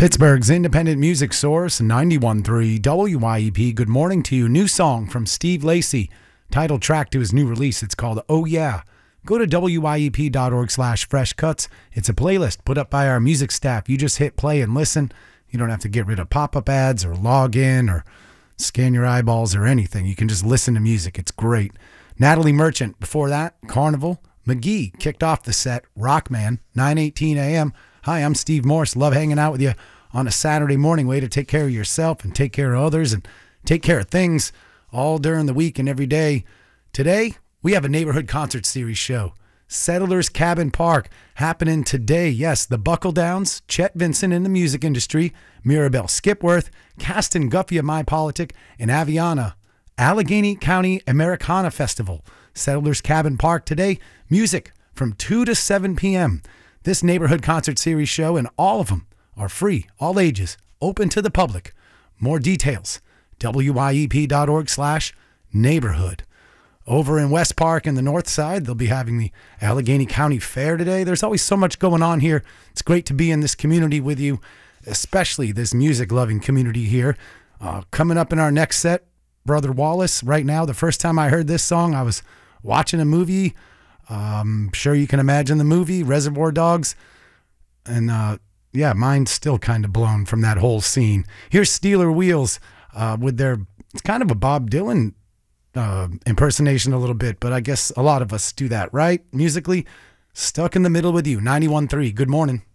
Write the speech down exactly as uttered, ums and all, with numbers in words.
Pittsburgh's independent music source, ninety-one point three W I E P. Good morning to you. New song from Steve Lacy. Title track to his new release. It's called Oh Yeah. Go to W I E P dot org slash fresh cuts. It's a playlist put up by our music staff. You just hit play and listen. You don't have to get rid of pop-up ads or log in or scan your eyeballs or anything. You can just listen to music. It's great. Natalie Merchant. Before that, Carnival. McGee kicked off the set. Rockman, nine eighteen a.m. Hi, I'm Steve Morse. Love hanging out with you on a Saturday morning. Way to take care of yourself and take care of others and take care of things all during the week and every day. Today, we have a neighborhood concert series show. Settlers Cabin Park happening today. Yes, the Buckle Downs, Chet Vincent in the music industry, Mirabelle Skipworth, Caston Guffey of My Politic, and Aviana. Allegheny County Americana Festival. Settlers Cabin Park today. Music from two to seven p.m. This neighborhood concert series show and all of them are free, all ages, open to the public. More details, W I E P dot org slash neighborhood. Over in West Park and the North Side, they'll be having the Allegheny County Fair today. There's always so much going on here. It's great to be in this community with you, especially this music-loving community here. Uh, coming up in our next set, Brother Wallace. Right now, the first time I heard this song, I was watching a movie. Um, sure you can imagine the movie, Reservoir Dogs. And uh, yeah, mine's still kind of blown from that whole scene. Here's Steeler Wheels uh, with their, it's kind of a Bob Dylan uh, impersonation a little bit, but I guess a lot of us do that, right? Musically, Stuck in the Middle with You, ninety-one point three. Good morning.